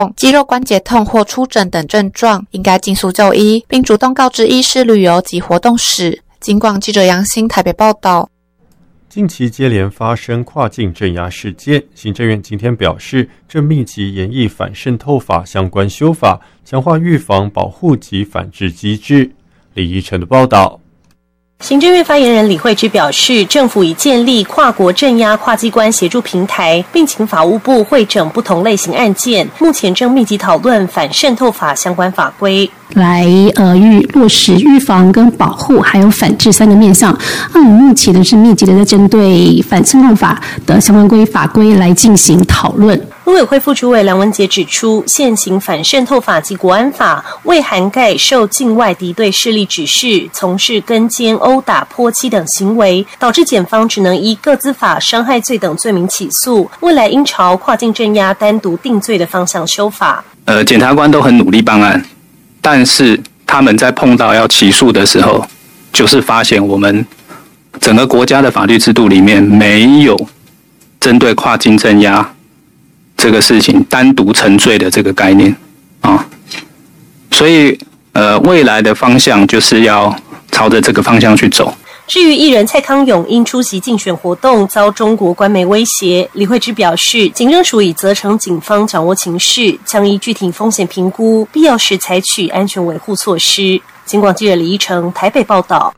肌肉关节痛或出疹等症状，应该尽速就医，并主动告知医师旅游及活动史。警广记者杨欣台北报道。 近期接连发生跨境镇压事件，行政院今天表示，正密集研议反渗透法相关修法，强化预防、保护及反制机制。李怡晨的报道。 行政院发言人李慧芝表示，政府已建立跨国镇压跨机关协助平台，并请法务部汇整不同类型案件，目前正密集讨论反渗透法相关法规。 来落实预防跟保护还有反制三个面向。目前呢是密集的在针对反渗透法的相关法规来进行讨论。 陆委会副主委梁文杰指出，现行反渗透法及国安法未涵盖受境外敌对势力指示从事跟监、殴打、泼漆等行为，导致检方只能依个资法伤害罪等罪名起诉。未来应朝跨境镇压单独定罪的方向修法。 检察官都很努力办案，但是他们在碰到要起诉的时候，就是发现我们整个国家的法律制度里面没有针对跨境镇压这个事情单独成罪的这个概念啊，所以未来的方向就是要朝着这个方向去走。 至于艺人蔡康永因出席竞选活动遭中国官媒威胁，李慧芝表示，警政署已责成警方掌握情势，将依具体风险评估，必要时采取安全维护措施。警广记者李依成台北报道。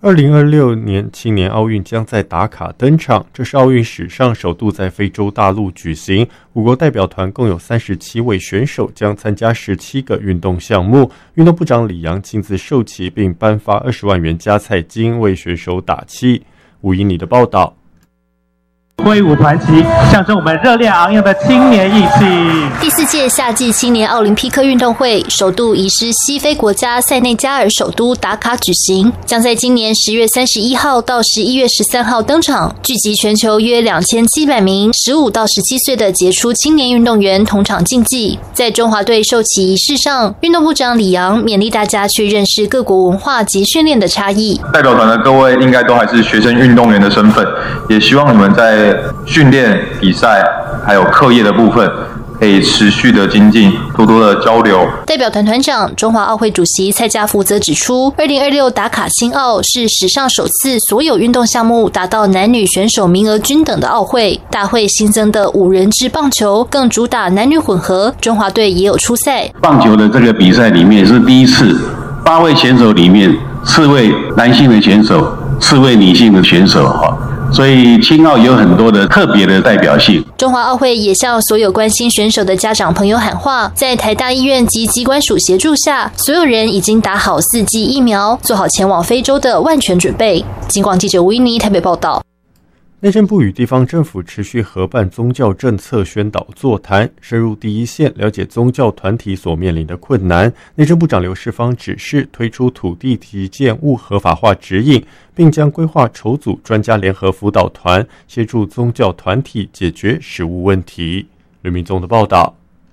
2026年青年奥运将在达卡登场，这是奥运史上首度在非洲大陆举行。5国代表团共有37位选手，将参加17个运动项目。运动部长李洋亲自授旗，并颁发20万元加菜金为选手打气。吴英妮的报道。 挥舞团旗，象征我们热烈昂扬的青年意气。 第4届夏季青年奥林匹克运动会首度移师西非国家塞内加尔首都达卡举行，将在今年10月31号到11月13号登场，聚集全球约2700名15到17岁的杰出青年运动员同场竞技。在中华队授旗仪式上，运动部长李洋勉励大家去认识各国文化及训练的差异。 代表团的各位应该都还是学生运动员的身份，也希望你们在训练、比赛还有课业的部分可以持续的精进，多多的交流。 代表团团长、中华奥会主席蔡家福则指出，2026达卡青奥是史上首次所有运动项目达到男女选手名额均等的奥会。大会新增的5人制棒球更主打男女混合，中华队也有出赛。 棒球的这个比赛里面是第一次，8位选手里面4位男性的选手，4位女性的选手所以青奥有很多的特别的代表性。 中华奥会也向所有关心选手的家长朋友喊话，在台大医院及疾管署协助下，所有人已经打好4剂疫苗，做好前往非洲的万全准备。警广记者吴依妮台北报道。 内政部与地方政府持续合办宗教政策宣导座谈，深入第一线了解宗教团体所面临的困难。内政部长刘世芳指示推出土地及建物合法化指引，并将规划筹组专家联合辅导团，协助宗教团体解决实务问题。吕明宗的报道。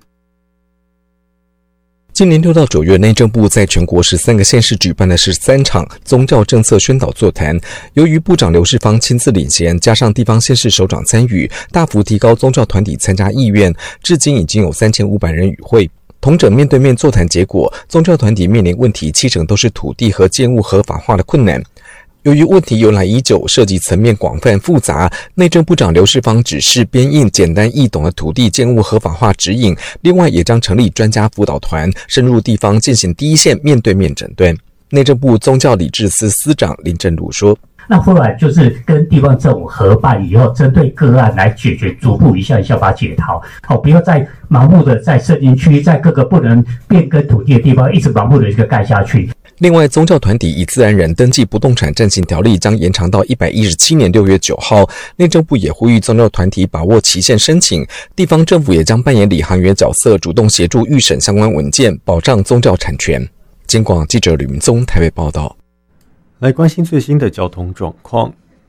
今年6到9月，内政部在全国13个县市举办的13场宗教政策宣导座谈。由于部长刘世芳亲自领衔，加上地方县市首长参与，大幅提高宗教团体参加意愿，至今已经有3500人与会。同整面对面座谈结果，宗教团体面临问题70%都是土地和建物合法化的困难。由于问题由来已久，涉及层面广泛复杂，内政部长刘世芳指示编印简单易懂的土地建物合法化指引，另外也将成立专家辅导团，深入地方进行第一线面对面诊断。内政部宗教理智司司长林正儒说， 那后来就是跟地方政府合办以后，针对个案来解决，逐步一下一下把它解套。不要再盲目的在社区区，在各个不能变更土地的地方，一直盲目的一个盖下去。 另外，宗教团体以自然人登记不动产暂行条例将延长到117年6月9号。内政部也呼吁宗教团体把握期限申请，地方政府也将扮演领航员角色，主动协助预审相关文件，保障宗教产权。警广记者吕明宗台北报道。 来关心最新的交通状况。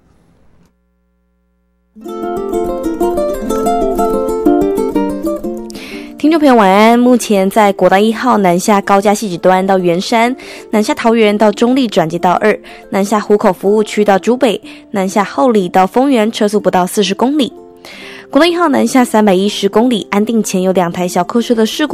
听众朋友晚安，目前在国道1号南下高架汐止端到圆山，南下桃园到中立转接道2，南下湖口服务区到竹北，南下后里到丰原，车速不到40公里。国道1号南下310公里，安定前有2台小客车的事故。